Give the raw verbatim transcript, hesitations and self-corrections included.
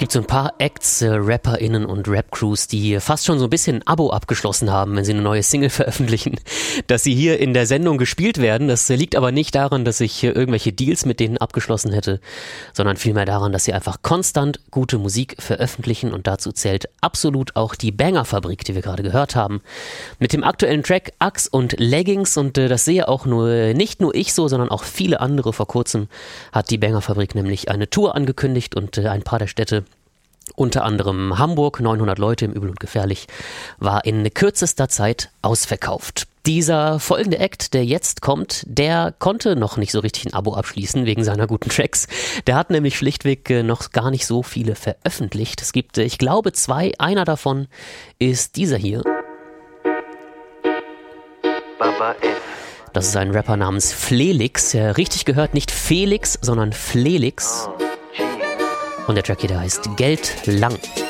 gibt so ein paar Acts, äh, RapperInnen und Rap-Crews, die fast schon so ein bisschen ein Abo abgeschlossen haben, wenn sie eine neue Single veröffentlichen, dass sie hier in der Sendung gespielt werden. Das liegt aber nicht daran, dass ich hier irgendwelche Deals mit denen abgeschlossen hätte, sondern vielmehr daran, dass sie einfach konstant gute Musik veröffentlichen, und dazu zählt absolut auch die Banger-Fabrik, die wir gerade gehört haben, mit dem aktuellen Track Axe und Leggings. Und äh, das sehe auch nur nicht nur ich so, sondern auch viele andere. Vor kurzem hat die Banger-Fabrik nämlich eine Tour angekündigt, und äh, ein paar der Städte, unter anderem Hamburg, neunhundert Leute im Übel und Gefährlich, war in kürzester Zeit ausverkauft. Dieser folgende Act, der jetzt kommt, der konnte noch nicht so richtig ein Abo abschließen wegen seiner guten Tracks. Der hat nämlich schlichtweg noch gar nicht so viele veröffentlicht. Es gibt, ich glaube, zwei. Einer davon ist dieser hier. Baba F. Das ist ein Rapper namens Flelix. Ja, richtig gehört, nicht Felix, sondern Flelix. Und der Track hier, der heißt Geld lang.